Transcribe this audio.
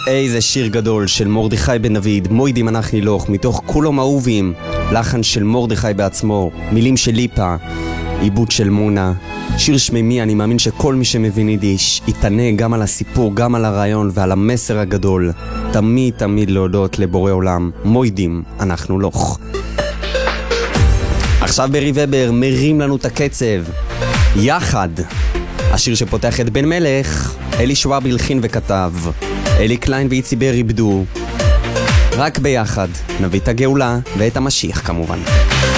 איזה שיר גדול של מרדכי בן דוד, מוידים אנחנו הילוך, מתוך כולם אהובים, לחן של מרדכי בעצמו, מילים של ליפה, עיבוד של מונה, שיר שמימי. אני מאמין שכל מי שמבין יידיש יתענה גם על הסיפור, גם על הרעיון ועל המסר הגדול. תמיד תמיד להודות לבורא עולם, מוידים אנחנו הילוך. עכשיו ברי ובר מרים לנו את הקצב יחד. השיר שפותח את בן מלך, אלי שוואב הלחין וכתב, אלי קליין ואיצי בר איבדו. רק ביחד נביא את הגאולה ואת המשיח כמובן.